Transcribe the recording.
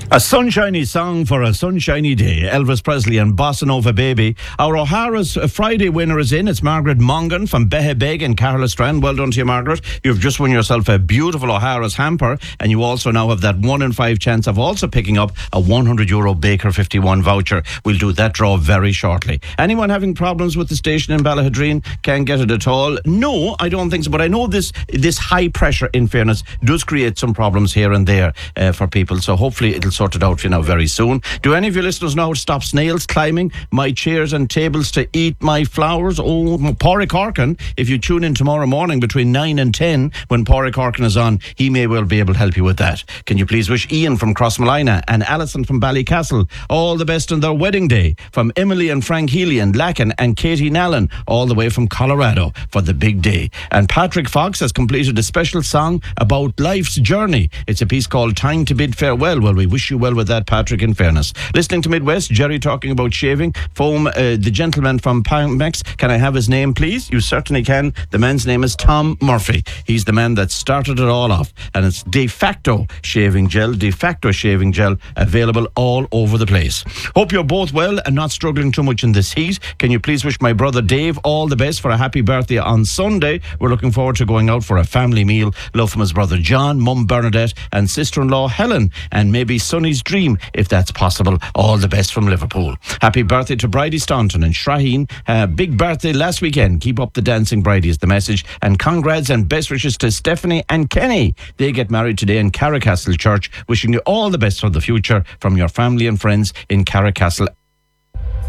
A sunshiny song for a sunshiny day. Elvis Presley and Bossa Nova Baby. Our O'Hara's Friday winner is in. It's Margaret Mongan from Behebeg in Carlastrand. Well done to you, Margaret. You've just won yourself a beautiful O'Hara's hamper, and you also now have that 1 in 5 chance of also picking up a €100 Baker 51 voucher. We'll do that draw very shortly. Anyone having problems with the station in Ballahadreen can't get it at all? No, I don't think so. But I know this high pressure, in fairness, does create some problems here and there for people. So hopefully it'll sort it out for you now very soon. Do any of your listeners know how to stop snails climbing my chairs and tables to eat my flowers? Oh, Pádraig Corkin, if you tune in tomorrow morning between 9 and 10 when Pádraig Corkin is on, he may well be able to help you with that. Can you please wish Ian from Crossmolina and Alison from Ballycastle all the best on their wedding day? From Emily and Frank Healy and Lacken and Katie Nallen all the way from Colorado for the big day. And Patrick Fox has completed a special song about life's journey. It's a piece called Time to Bid Farewell. Well, we wish you well with that, Patrick, in fairness. Listening to Midwest, Jerry talking about shaving foam. The gentleman from Pamex, can I have his name, please? You certainly can. The man's name is Tom Murphy. He's the man that started it all off, and it's De Facto shaving gel, available all over the place. Hope you're both well and not struggling too much in this heat. Can you please wish my brother Dave all the best for a happy birthday on Sunday? We're looking forward to going out for a family meal. Love from his brother John, mum Bernadette, and sister-in-law Helen, and maybe Sonny's dream, if that's possible. All the best from Liverpool. Happy birthday to Bridie Staunton and Shaheen. Big birthday last weekend. Keep up the dancing, Bridie, is the message. And congrats and best wishes to Stephanie and Kenny. They get married today in Carricastle Church. Wishing you all the best for the future from your family and friends in Carricastle